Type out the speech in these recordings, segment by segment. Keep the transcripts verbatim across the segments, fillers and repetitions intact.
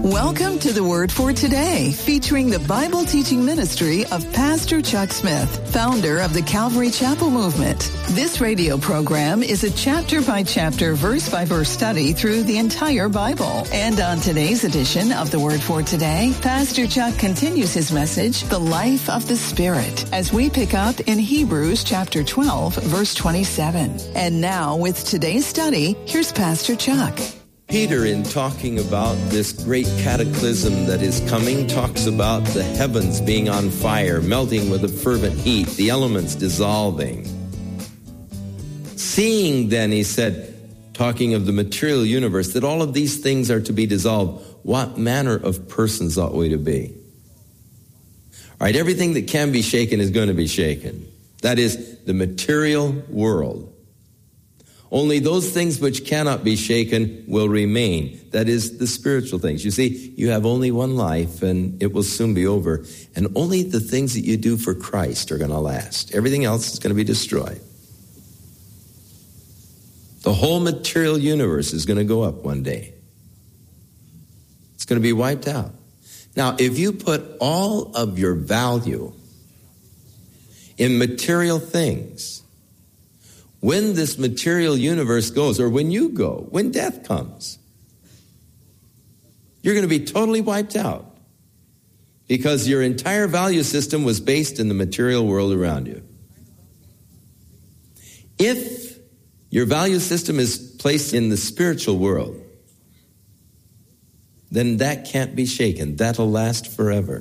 Welcome to the Word for Today, featuring the Bible teaching ministry of Pastor Chuck Smith, founder of the Calvary Chapel Movement. This radio program is a chapter-by-chapter, verse-by-verse study through the entire Bible. And on today's edition of the Word for Today, Pastor Chuck continues his message, The Life of the Spirit, as we pick up in Hebrews chapter twelve, verse twenty-seven. And now, with today's study, here's Pastor Chuck. Peter, in talking about this great cataclysm that is coming, talks about the heavens being on fire, melting with a fervent heat, the elements dissolving. Seeing then, he said, talking of the material universe, that all of these things are to be dissolved, what manner of persons ought we to be? All right, everything that can be shaken is going to be shaken. That is the material world. Only those things which cannot be shaken will remain. That is the spiritual things. You see, you have only one life and it will soon be over. And only the things that you do for Christ are going to last. Everything else is going to be destroyed. The whole material universe is going to go up one day. It's going to be wiped out. Now, if you put all of your value in material things, when this material universe goes, or when you go, when death comes, you're going to be totally wiped out because your entire value system was based in the material world around you. If your value system is placed in the spiritual world, then that can't be shaken. That'll last forever.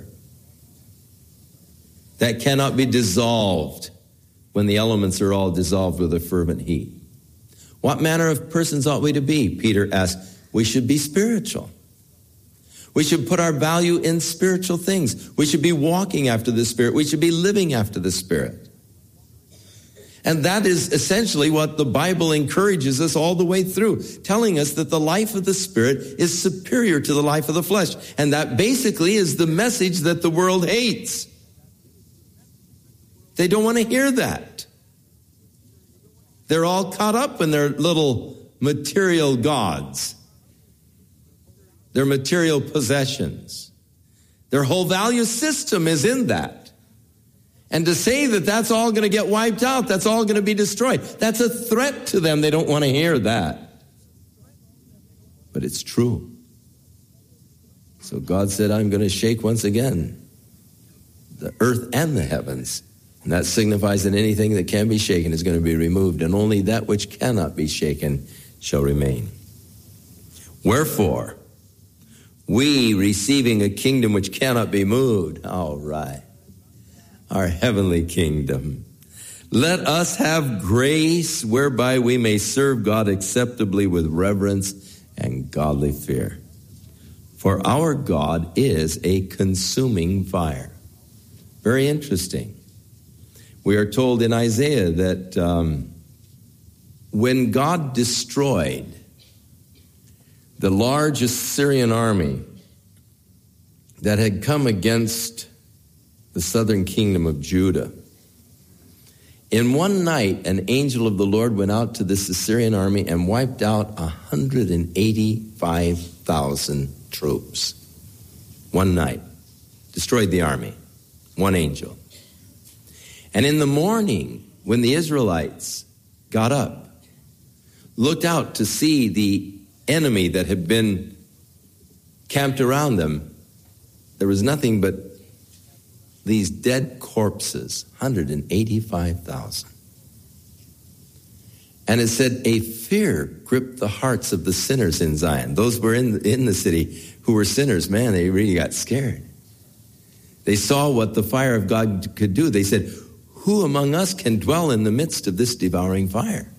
That cannot be dissolved when the elements are all dissolved with a fervent heat. What manner of persons ought we to be? Peter asked. We should be spiritual. We should put our value in spiritual things. We should be walking after the Spirit. We should be living after the Spirit. And that is essentially what the Bible encourages us all the way through, telling us that the life of the Spirit is superior to the life of the flesh. And that basically is the message that the world hates. They don't want to hear that. They're all caught up in their little material gods, their material possessions. Their whole value system is in that. And to say that that's all going to get wiped out, that's all going to be destroyed, that's a threat to them. They don't want to hear that. But it's true. So God said, I'm going to shake once again the earth and the heavens. And that signifies that anything that can be shaken is going to be removed, and only that which cannot be shaken shall remain. Wherefore, we receiving a kingdom which cannot be moved, all right, our heavenly kingdom, let us have grace whereby we may serve God acceptably with reverence and godly fear. For our God is a consuming fire. Very interesting. We are told in Isaiah that um, when God destroyed the large Assyrian army that had come against the southern kingdom of Judah, in one night an angel of the Lord went out to this Assyrian army and wiped out one hundred eighty-five thousand troops. One night. Destroyed the army. One angel. And in the morning, when the Israelites got up, looked out to see the enemy that had been camped around them, there was nothing but these dead corpses, one hundred eighty-five thousand. And it said, a fear gripped the hearts of the sinners in Zion. Those who were in, in the city who were sinners, man, they really got scared. They saw what the fire of God could do. They said, who among us can dwell in the midst of this devouring fire?